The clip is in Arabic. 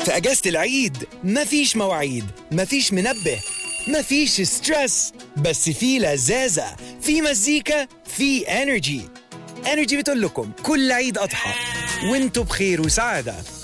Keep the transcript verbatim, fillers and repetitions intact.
في أجازة العيد مفيش مواعيد، مفيش منبه، مفيش ستريس، بس في لذاذة، في مزيكا، في انرجي. انرجي بتقول لكم كل عيد أضحى وانتوا بخير وسعادة.